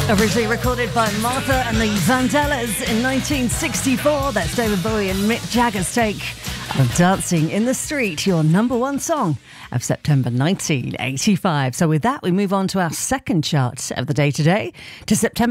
Originally recorded by Martha and the Vandellas in 1964. That's David Bowie and Mick Jagger's take of Dancing in the Street, your number one song of September 1985. So with that, we move on to our second chart of the day today, to September